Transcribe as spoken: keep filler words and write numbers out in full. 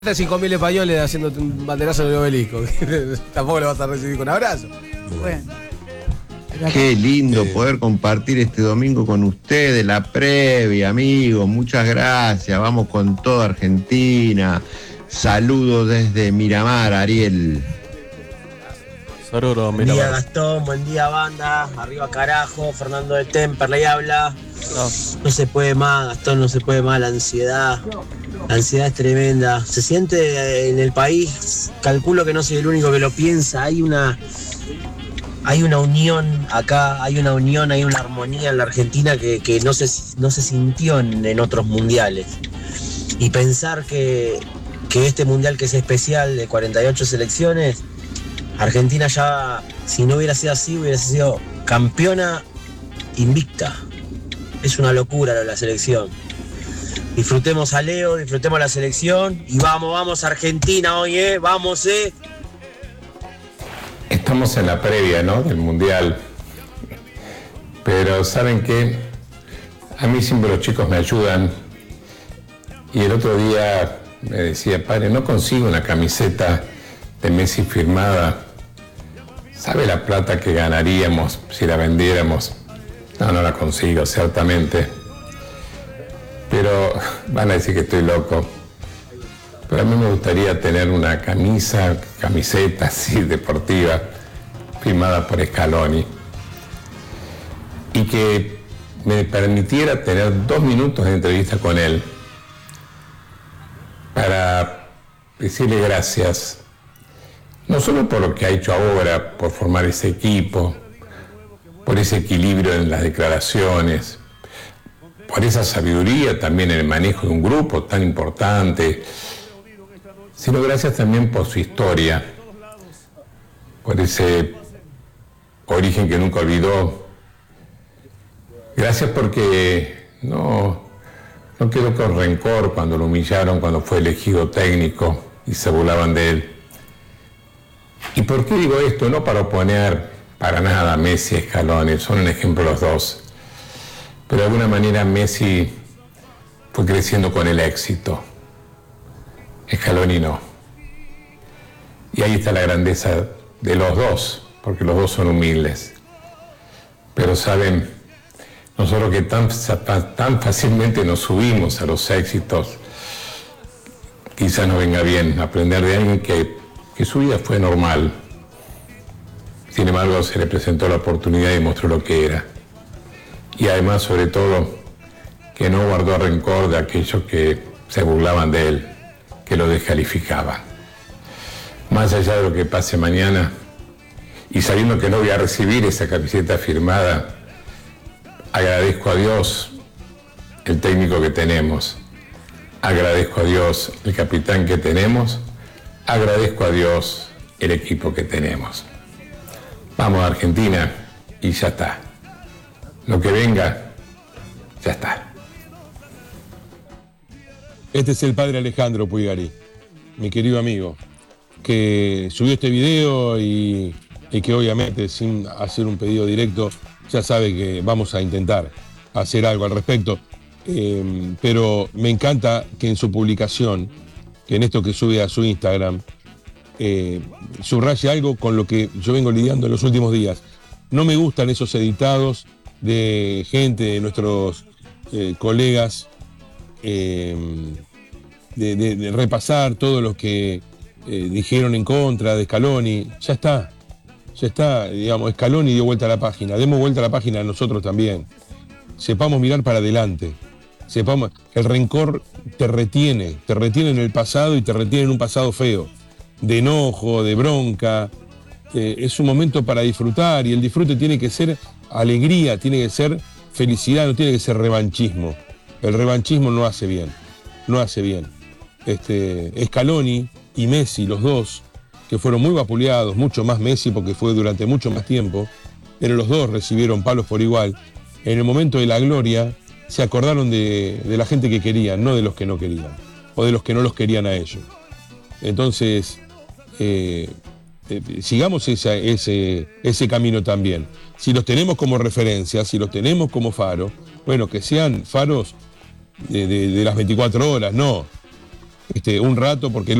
cinco mil españoles haciéndote un banderazo en el obelisco. Tampoco lo vas a recibir con abrazo. Bueno. Qué lindo poder compartir este domingo con ustedes, la previa, amigos. Muchas gracias. Vamos con toda Argentina. Saludos desde Miramar, Ariel. Saludos, Miramar. Buen día, Gastón. Buen día, banda. Arriba, carajo. Fernando de Temperley habla. No. no se puede más, Gastón. No se puede más. La ansiedad. La ansiedad es tremenda. Se siente en el país. Calculo que no soy el único que lo piensa. Hay una... Hay una unión acá, hay una unión, hay una armonía en la Argentina que, que no, se, no se sintió en, en otros mundiales. Y pensar que, que este mundial, que es especial de cuarenta y ocho selecciones, Argentina ya, si no hubiera sido así, hubiera sido campeona invicta. Es una locura la selección. Disfrutemos a Leo, disfrutemos a la selección y vamos, vamos Argentina hoy, ¿eh? Vamos, ¿eh? Estamos en la previa, ¿no?, del Mundial, pero ¿saben qué? A mí siempre los chicos me ayudan y el otro día me decía, padre, no consigo una camiseta de Messi firmada. ¿Sabe la plata que ganaríamos si la vendiéramos? No, no la consigo, ciertamente, pero van a decir que estoy loco. Pero a mí me gustaría tener una camisa, camiseta así, deportiva, firmada por Scaloni. Y que me permitiera tener dos minutos de entrevista con él para decirle gracias, no solo por lo que ha hecho ahora, por formar ese equipo, por ese equilibrio en las declaraciones, por esa sabiduría también en el manejo de un grupo tan importante, sino gracias también por su historia, por ese origen que nunca olvidó. Gracias porque no, no quedó con rencor cuando lo humillaron, cuando fue elegido técnico y se burlaban de él. ¿Y por qué digo esto? No para oponer para nada a Messi y Scaloni, son un ejemplo los dos. Pero de alguna manera Messi fue creciendo con el éxito. Scaloni no. Y ahí está la grandeza de los dos, porque los dos son humildes. Pero saben, nosotros que tan, tan fácilmente nos subimos a los éxitos, quizás nos venga bien aprender de alguien que, que su vida fue normal. Sin embargo, se le presentó la oportunidad y mostró lo que era. Y además, sobre todo, que no guardó rencor de aquellos que se burlaban de él, que lo descalificaban. Más allá de lo que pase mañana, y sabiendo que no voy a recibir esa camiseta firmada, agradezco a Dios el técnico que tenemos, agradezco a Dios el capitán que tenemos, agradezco a Dios el equipo que tenemos. Vamos a Argentina y ya está. Lo que venga, ya está. Este es el padre Alejandro Puigari, mi querido amigo, que subió este video y, y que obviamente, sin hacer un pedido directo, ya sabe que vamos a intentar hacer algo al respecto. Eh, pero me encanta que en su publicación, que en esto que sube a su Instagram, eh, subraye algo con lo que yo vengo lidiando en los últimos días. No me gustan esos editados de gente, de nuestros eh, colegas, eh, de, de, de repasar todo lo que eh, dijeron en contra de Scaloni. Ya está, ya está, digamos, Scaloni dio vuelta a la página, demos vuelta a la página nosotros también. Sepamos mirar para adelante, sepamos, el rencor te retiene, te retiene en el pasado y te retiene en un pasado feo, de enojo, de bronca. Eh, es un momento para disfrutar y el disfrute tiene que ser alegría, tiene que ser felicidad, no tiene que ser revanchismo. El revanchismo no hace bien, no hace bien. Este, Scaloni y Messi, los dos, que fueron muy vapuleados, mucho más Messi porque fue durante mucho más tiempo, pero los dos recibieron palos por igual. En el momento de la gloria se acordaron de, de la gente que querían, no de los que no querían, o de los que no los querían a ellos. Entonces, eh, eh, sigamos esa, ese, ese camino también. Si los tenemos como referencia, si los tenemos como faro, bueno, que sean faros de, de, de las veinticuatro horas, no este, un rato porque